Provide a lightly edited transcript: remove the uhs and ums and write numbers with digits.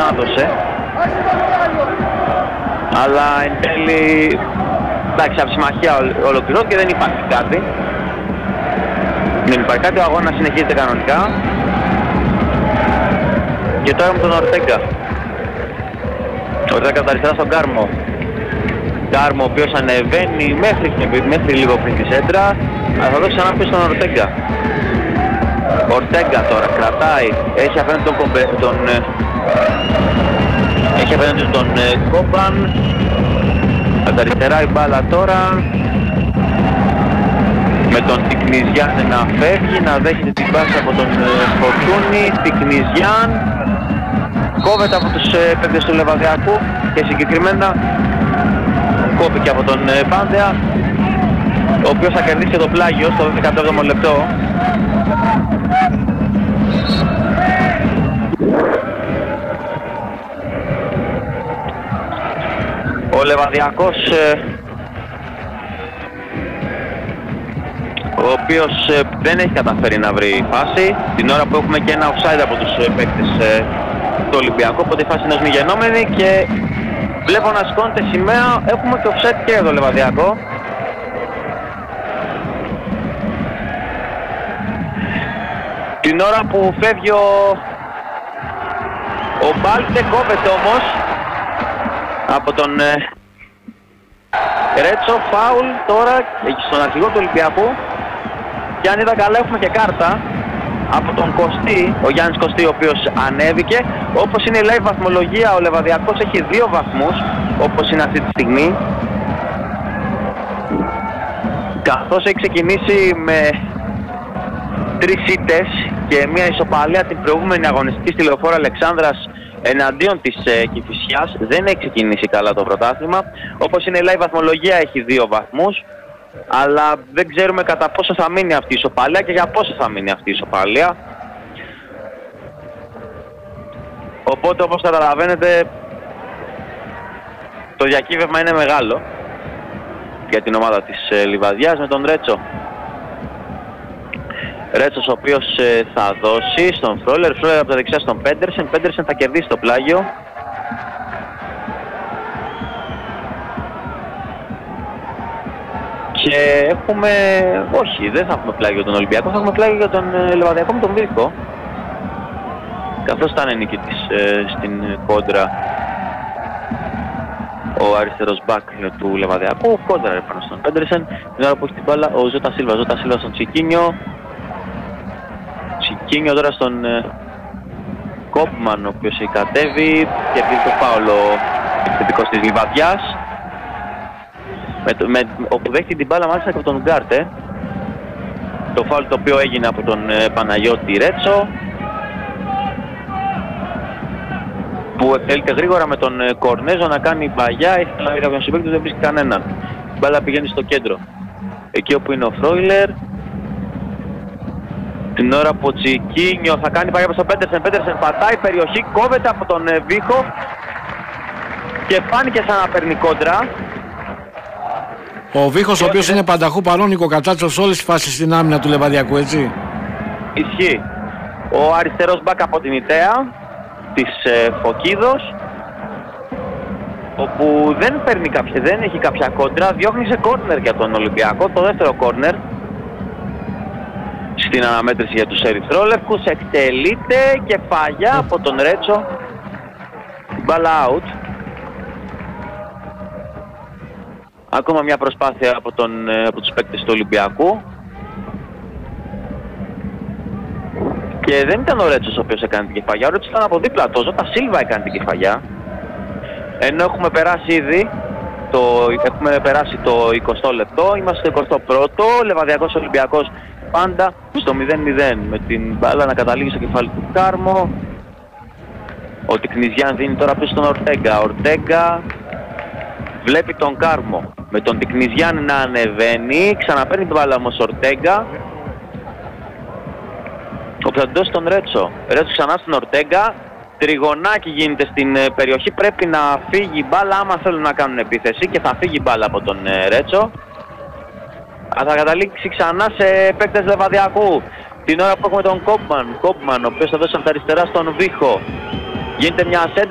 άδωσε. Αλλά εν τέλει, εντάξει, από συμμαχία ολοκληρώθηκε, δεν υπάρχει κάτι. Δεν υπάρχει κάτι, ο αγώνας συνεχίζεται κανονικά. Και τώρα με τον Ορτέγκα. Ορτέγκα από τα αριστερά στον Κάρμο. Κάρμο ο οποίος ανεβαίνει μέχρι λίγο πριν τη σέντρα. Αλλά θα δώσει ξανά πίσω στον Ορτέγκα. Ορτέγκα τώρα κρατάει, έχει απέναντι τον Κόμπαν. Από τα αριστερά η μπάλα τώρα. Με τον Τικνιζιάν να φεύγει, να δέχεται την πάση από τον Φορτούνη. Τικνιζιάν κόβεται από τους παίκτες του Λεβαδιακού και συγκεκριμένα κόπηκε από τον Πάντεα, ο οποίος θα κερδίσει το πλάγιο στο 17ο λεπτό. Ο Λεβαδιακός, ο οποίος δεν έχει καταφέρει να βρει φάση, την ώρα που έχουμε και ένα offside από τους παίκτες του Ολυμπιακού, οπότε η φάση είναι σμιγενόμενη και βλέπω να σηκώνεται σημαία, έχουμε και offside και εδώ Λεβαδιακό. Την ώρα που φεύγει ο Μπάλτε, κόβεται όμως από τον Ρέτσο, φάουλ τώρα στον αρχηγό του Ολυμπιακού. Και αν είδα καλά έχουμε και κάρτα από τον Κωστή, ο Γιάννης Κωστή, ο οποίος ανέβηκε. Όπως είναι η live βαθμολογία, ο Λεβαδιακός έχει 2 βαθμούς, όπως είναι αυτή τη στιγμή. Καθώς έχει ξεκινήσει με 3 ήττες και μια ισοπαλία την προηγούμενη αγωνιστική στη Λεωφόρο Αλεξάνδρας εναντίον της Κηφισιάς, δεν έχει ξεκινήσει καλά το πρωτάθλημα. Όπως είναι η live βαθμολογία, έχει 2 βαθμούς. Αλλά δεν ξέρουμε κατά πόσο θα μείνει αυτή η ισοπαλία και για πόσο θα μείνει αυτή η ισοπαλία. Οπότε, όπως καταλαβαίνετε, το διακύβευμα είναι μεγάλο για την ομάδα της Λιβαδιάς με τον Ρέτσο. Ρέτσος ο οποίος θα δώσει στον Φρόλερ, Φρόλερ από τα δεξιά στον Πέντερσεν, Πέντερσεν θα κερδίσει το πλάγιο. Και έχουμε, όχι, δεν θα έχουμε πλάγιο τον Ολυμπιακό, θα έχουμε πλάγιο για τον Λεβαδιακό με τον Βίρκο. Καθώς ήταν νικητής στην κόντρα ο αριστερός μπακ του Λεβαδιακού, κόντρα πάνω στον Πέντερσεν. Την ώρα που έχει την μπάλα ο Ζώτα Σίλβα στον Τσικίνιο. Τσικίνιο τώρα στον Κόμπμαν, ο οποίος έχει κατέβει και δει το φάουλο επιθετικός της Λιβαδιάς. Όπου δέχεται την μπάλα μάλιστα και από τον Ουγκάρτε. Το φάουλ το οποίο έγινε από τον Παναγιώτη Ρέτσο, που εκτελείται γρήγορα με τον Κορνέζο να κάνει μπαγιά. Ήθελα να βρει κάποιον συμπαίκτη, δεν βρίσκει κανέναν. Η μπάλα πηγαίνει στο κέντρο, εκεί όπου είναι ο Φρόιλερ. Την ώρα που ο Τσικίνιο θα κάνει παγιά προς τον Πέντερσεν. Πέντερσεν πατάει περιοχή, κόβεται από τον Βίχο και φάνηκε σαν να παίρνει κόντρα. Ο Βίχος, ο οποίος είναι πανταχού παρόν, Νικοκατσάτσος, σε όλες τις φάσεις στην άμυνα του Λεβαδιακού, έτσι. Ισχύει. Ο αριστερός μπακ από την Ιταία της Φωκίδος, όπου δεν έχει κάποια κόντρα, διώχνει σε κόρνερ για τον Ολυμπιακό, το δεύτερο κόρνερ στην αναμέτρηση για τους ερυθρόλευκους. Εκτελείται και φαγιά από τον Ρέτσο, μπάλα out. Ακόμα μια προσπάθεια από τους παίκτες του Ολυμπιακού. Και δεν ήταν ο Ρέτσος ο οποίος έκανε την κεφαγιά, ο Ρέτσος ήταν από δίπλα, το Ζώτα Σίλβα έκανε την κεφαγιά. Ενώ έχουμε περάσει το 20ο λεπτό, είμαστε στο 21ο, Λεβαδιακός Ολυμπιακός πάντα στο 0-0, με την μπάλα να καταλήγει στο κεφάλι του Κάρμο. Ο Τικνιζιάν δίνει τώρα πίσω στον Ορτέγκα. Ορτέγκα βλέπει τον Κάρμο με τον Τικνιζιάν να ανεβαίνει, ξαναπαίρνει την μπάλα όμως Ορτέγκα, όπου θα την δώσει τον Ρέτσο. Ρέτσο ξανά στον Ορτέγκα, τριγωνάκι γίνεται στην περιοχή, πρέπει να φύγει η μπάλα άμα θέλουν να κάνουν επίθεση και θα φύγει η μπάλα από τον Ρέτσο. Θα καταλήξει ξανά σε παίκτες Λεβαδιακού. Την ώρα που έχουμε τον Κόμπμαν, ο οποίος θα δώσει από τα αριστερά στον Βίχο. Γίνεται μια